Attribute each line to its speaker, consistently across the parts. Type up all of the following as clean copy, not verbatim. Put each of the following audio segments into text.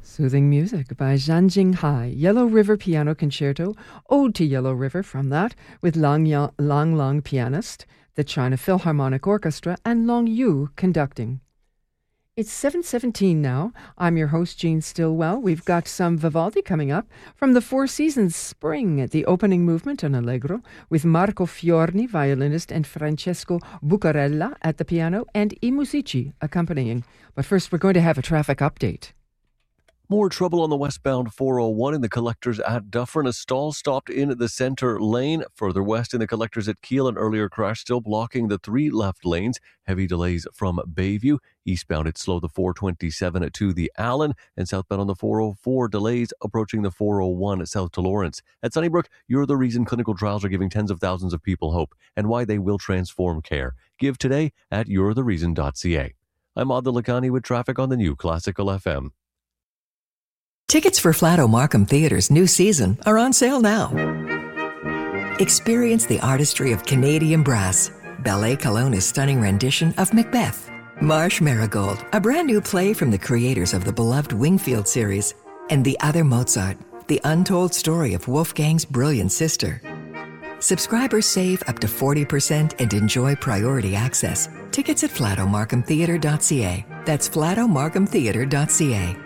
Speaker 1: Soothing music by Zhan Jinghai, Yellow River Piano Concerto, Ode to Yellow River from that, with Lang pianist, the China Philharmonic Orchestra, and Long Yu conducting. It's 7:17 now. I'm your host, Jean Stillwell. We've got some Vivaldi coming up from the Four Seasons Spring at the opening movement on Allegro, with Marco Fiorni, violinist, and Francesco Bucarella at the piano, and I Musici accompanying. But first, we're going to have a traffic update.
Speaker 2: More trouble on the westbound 401 in the collectors at Dufferin. A stall stopped in the center lane. Further west in the collectors at Kiel, an earlier crash still blocking the 3 left lanes. Heavy delays from Bayview. Eastbound, it's slow the 427 to the Allen. And southbound on the 404, delays approaching the 401 south to Lawrence. At Sunnybrook, you're the reason clinical trials are giving tens of thousands of people hope and why they will transform care. Give today at you'rethereason.ca. I'm Adil Lakhani with traffic on the new Classical FM.
Speaker 3: Tickets for Flato Markham Theatre's new season are on sale now. Experience the artistry of Canadian brass, Ballet Kelowna's stunning rendition of Macbeth, Marsh Marigold, a brand new play from the creators of the beloved Wingfield series, and The Other Mozart, the untold story of Wolfgang's brilliant sister. Subscribers save up to 40% and enjoy priority access. Tickets at flatomarkhamtheatre.ca. That's flatomarkhamtheatre.ca.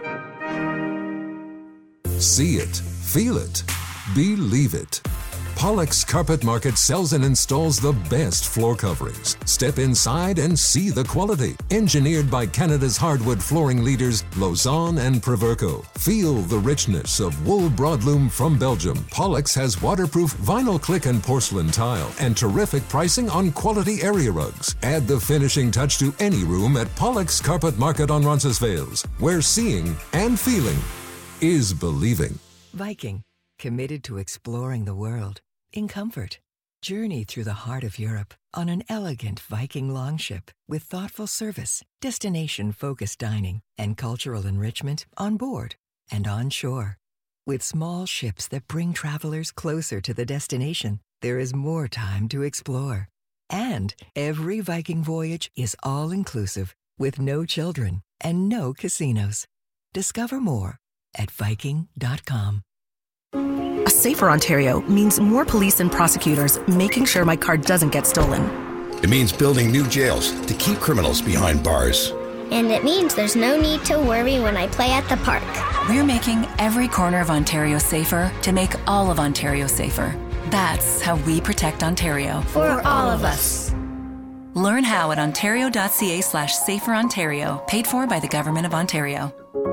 Speaker 4: See it, feel it, believe it. Pollux Carpet Market sells and installs the best floor coverings. Step inside and see the quality. Engineered by Canada's hardwood flooring leaders, Lausanne and Proverco. Feel the richness of wool broadloom from Belgium. Pollux has waterproof vinyl click and porcelain tile and terrific pricing on quality area rugs. Add the finishing touch to any room at Pollux Carpet Market on Roncesvalles, where seeing and feeling is believing.
Speaker 3: Viking, committed to exploring the world in comfort. Journey through the heart of Europe on an elegant Viking longship with thoughtful service, destination-focused dining, and cultural enrichment on board and on shore. With small ships that bring travelers closer to the destination, there is more time to explore. And every Viking voyage is all-inclusive with no children and no casinos. Discover more at Viking.com.
Speaker 5: A safer Ontario means more police and prosecutors making sure my car doesn't get stolen.
Speaker 6: It means building new jails to keep criminals behind bars.
Speaker 7: And it means there's no need to worry when I play at the park.
Speaker 8: We're making every corner of Ontario safer to make all of Ontario safer. That's how we protect Ontario.
Speaker 7: For all of us.
Speaker 8: Learn how at ontario.ca/saferontario, paid for by the Government of Ontario.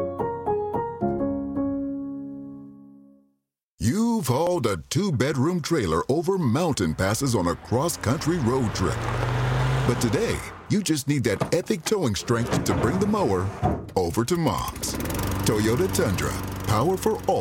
Speaker 9: You've hauled a 2-bedroom trailer over mountain passes on a cross-country road trip. But today, you just need that epic towing strength to bring the mower over to Mom's. Toyota Tundra, power for all.